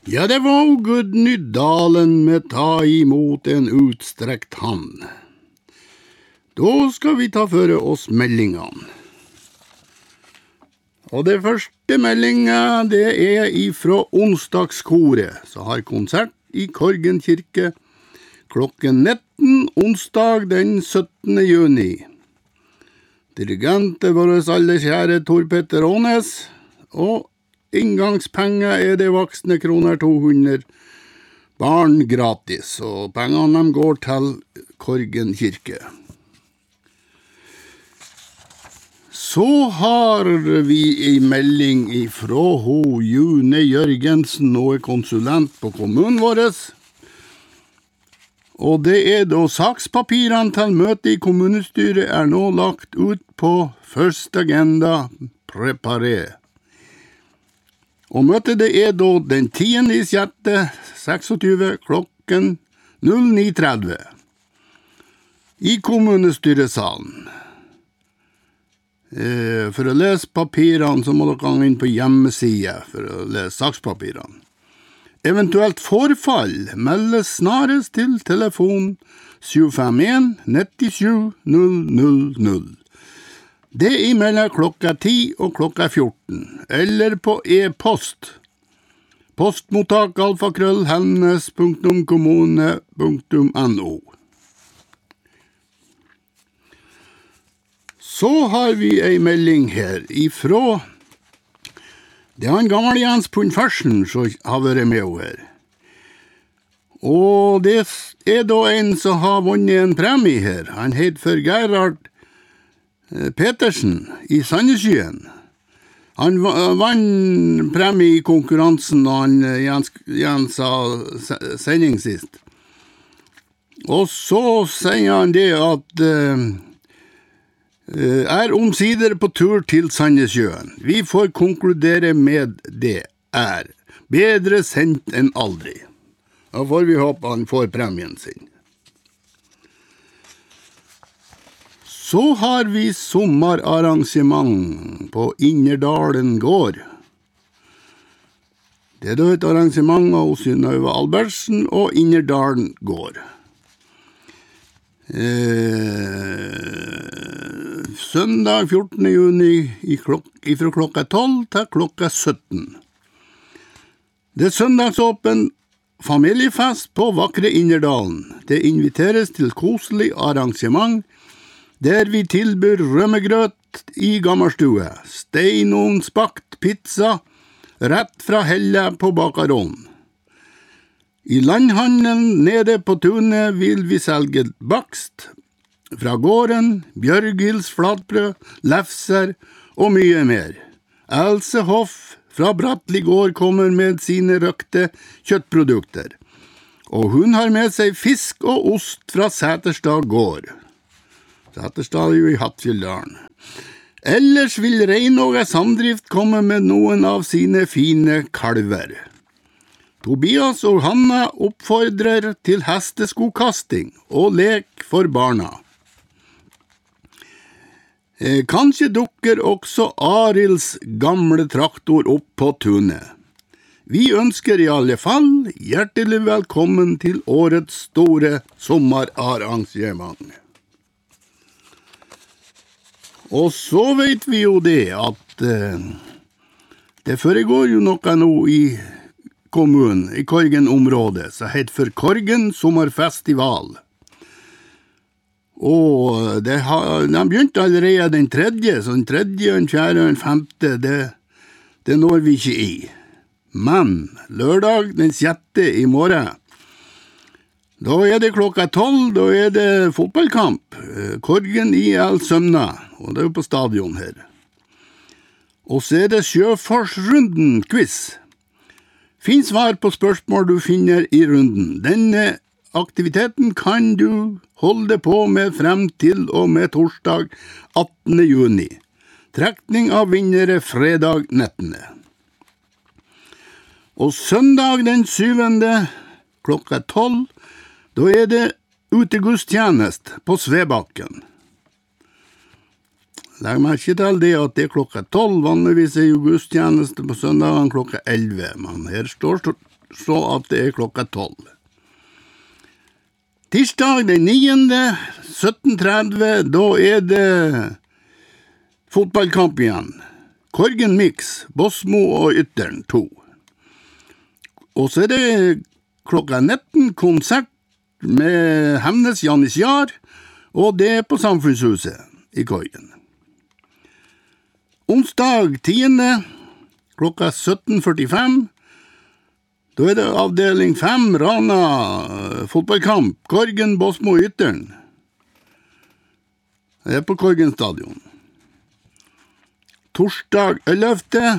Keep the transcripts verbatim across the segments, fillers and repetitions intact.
Ja, det var Gudny Dalen med ta imot en utstrekt hand. Da skal vi ta føre oss meldingene. Og det første meldinga, det er ifra onsdagskoret, som har konsert i Korgen kirke klokken nitten onsdag den syttende juni. Dirigent er vår alle kjære Tor Petter Ånes, og inngangspenger er det voksne kroner to hundre, barn gratis, og pengene de går til Korgen kirke. Så har vi en melding ifra ho June Jørgensen, og er konsulent på kommunen vår. Og det er da sakspapirene til møte i kommunestyret er nå lagt ut på første agenda preparé. Og møtet det er da den tiende i sjette seksogtyve klokken null ni tretti i kommunestyresalen. Eh, for å lese papirene så må dere gå inn på hjemmesida for å lese sakspapirene. Eventuelt forfall meldes snarest til telefon sju fem en nittisju null null null. Det er mellom klokka ti og klokka fjorten, eller på e-post. Postmottak alfakrøll helnes punktum kommune punktum no. Så har vi ei melding her ifra, det er en gammel Jens Pundfersen som har vært med her. Og det er da en som har vunnet en premie her. Han heter for Gerhard Petersen i Sandeskyen. Han vann premie i konkurransen da han Jens, Jens sa sending sist. Og så sier han det at uh, er omsider på tur til Sandeskyen. Vi får konkludere med det er bedre sendt enn aldri. Da får vi håpe han får premien sin. Så har vi sommerarrangement på Innerdalen gård. Det er da et arrangement av Synnøve Albertsen og Innerdalen gård. Eh, søndag fjortende juni i klok fra klokka tolv til klokka sytten. Det er søndagsåpen familiefest på vakre Innerdalen. Det inviteres til koselig arrangement der vi tilbyr rømmegrøt i gammelstue, steinovnsbakt pizza, rett fra hella på bakaron. I landhandelen nede på tunet vil vi selge bakst fra gården, Bjørgils flatbrød, lefser og mye mer. Else Hoff fra Brattli gård kommer med sine røkte kjøttprodukter, og hun har med seg fisk og ost fra Sæterstad gård. Sæterstad er jo i Hattfjelldalen. Ellers vil Reinåga Samdrift komme med noen av sine fine kalver. Tobias og Hanna oppfordrer til hesteskokasting og lek for barna. Eh, kanskje dukker også Arilds gamle traktor opp på tunet. Vi ønsker i alle fall hjertelig velkommen til årets store sommerarrangement. Og så vet vi jo det at eh, det foregår jo noe nå i kommunen, i Korgen-området, som heter for Korgen Sommerfestival. Og det har, de begynte allerede den tredje, så den tredje, den fjerde og den femte, det, det når vi ikke i. Men lørdag den sjette i morgen, da er det klokka tolv, da er det fotballkamp. Korgen I L Sømna, og det er jo på stadion her. Og så er det Sjøforsrunden-quiz. Finn svar på spørsmål du finner i runden. Denne aktiviteten kan du holde på med frem til og med torsdag attende juni. Trekning av vinnere fredag nittende. Og søndag den syvende klokka tolv, da er det utegudstjenest på Svebakken. Legg merke til det at det er klokka tolv, vanligvis er jo gudstjeneste på søndagen klokka elleve, men her står så at det er klokka tolv. Tirsdag den niende, sytten tretti, da er det fotballkamp igjen. Korgen Mix, Bosmo og Ytteren to. Og så er det klokka nitten konsert med Hemnes Janis Jar, og det er på Samfunnshuset i Korgen. Onsdag tiende, klokka sytten førtifem, da er det avdeling fem, Rana fotballkamp, Korgen, Bosmo og Ytteren. Det er på Korgen stadion. Torsdag ellevte,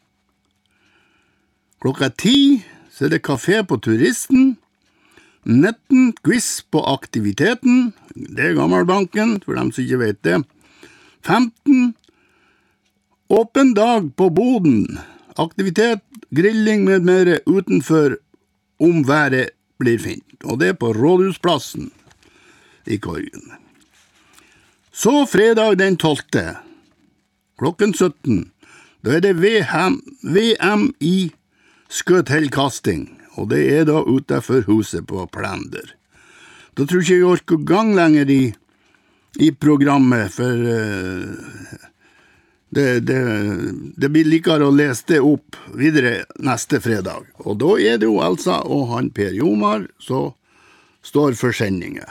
klokka ti, så er det kafé på Turisten. nitten, quiz på Aktiviteten, det er Gammelbanken, for dem som ikke vet det. femten, åpen dag på Boden, aktivitet, grilling med mer utenfor om været blir fint, og det er på Rådhusplassen i Korgen. Så fredag den tolvte, klokken sytten, da er det V M i skøtellkasting, og det er da utenfor huset på Plender. Da tror ikke jeg orker gang lenger i, i programmet, for uh, det, det, det blir likere å lese det opp videre neste fredag. Og da er det jo Elsa og han Per Jomar som står for sendingen.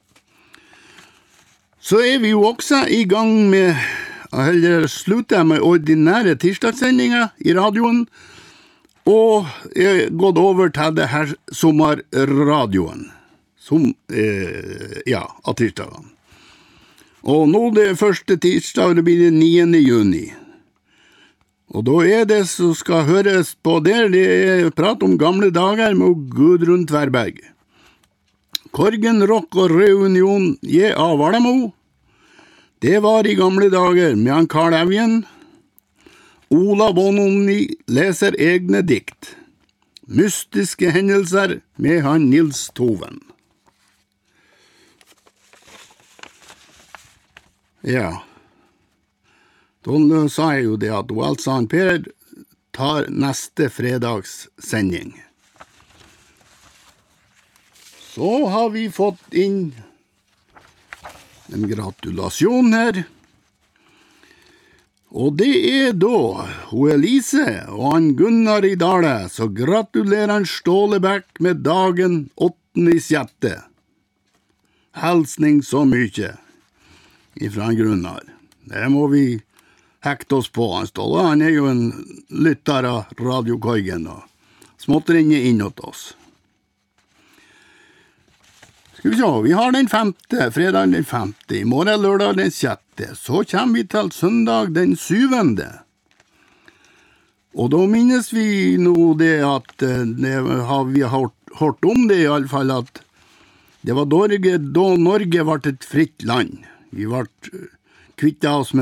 Så er vi jo også i gang med, eller slutter med ordinære tirsdagssendinger i radioen, og er gått over til det her sommerradioen, som, eh, ja, av tirsdagene. Og nå det første tirsdag, det blir det niende juni. Og da er det som skal høres på der, det er prat om gamle dager med Gudrun Tverberg. Korgen Rock og Reunion J A Valemo, det var i gamle dager med han Karl Evjen. Ola Bononni leser egne dikt. Mystiske hendelser med han Nils Toven. Ja, da sa jeg jo det at Elsa og Per tar neste fredags sending. Så har vi fått inn en gratulasjon her. Og det er da hun Elise og han Gunnar i Dale, så gratulerer han Stålebæk med dagen åttende i sjette. Helsning så mye ifra han Gunnar. Det må vi hekte oss på, han Ståle. Han er jo en lytter av Radio Korgen og småtrinner inn åt oss. Skal vi se, vi har den femte, fredag den femte, i morgen lørdag den sjette, så kommer vi til søndag den syvende. Og da minnes vi nå det at, det har vi har hørt om det i alle fall, at det var Norge, da Norge ble et fritt land. Vi ble kvittet oss med